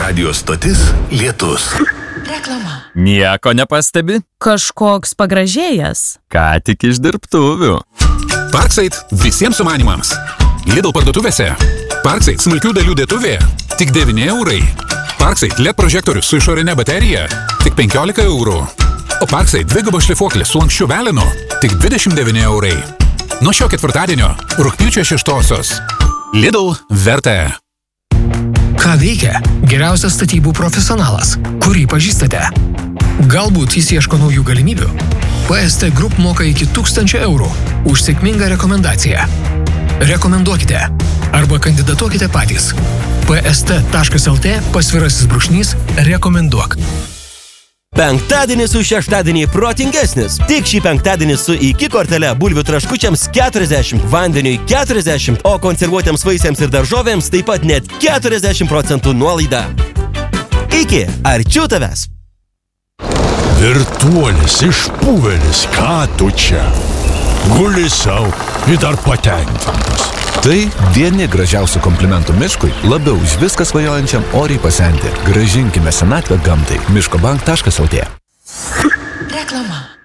Radio stotis Lietus. Reklama. Nieko nepastebi? Kažkoks pagražėjęs. Ką tik iš dirbtuvių. Parkside visiems sumanimams. Lidl parduotuvėse. Parkside smulkių dalių dėtuvė tik 9 eurai. Parkside LED prožektorius su išorinė baterija tik 15 eurų. O Parkside dvigubo šlifuoklės su lanksčiu velinu tik 29 eurai. Nuo šio ketvirtadienio, rugpjūčio 6-osios. Lidl verta. Ką veikia geriausias statybų profesionalas, kurį pažįstate? Galbūt jis ieško naujų galimybių? PST Group moka iki 1000 eurų už sėkmingą rekomendaciją. Rekomenduokite arba kandidatuokite patys. pst.lt/rekomenduok. Penktadienis su šeštadienį protingesnis. Tik šį penktadienį su iki kortele bulvių traškučiams 40, vandeniui 40, o konservuotiems vaisiams ir daržovėms taip pat net 40% nuolaida. Iki, arčiau tavęs. Virtuolis, išpūvelis, ką tu čia? Guli sau ir dar patenkintas. Tai vieni gražiausių komplimentų miškui, labiau už viską svajojančiam oriai pasenti. Grąžinkime senatvę gamtai. miškobank.lt. Reklama.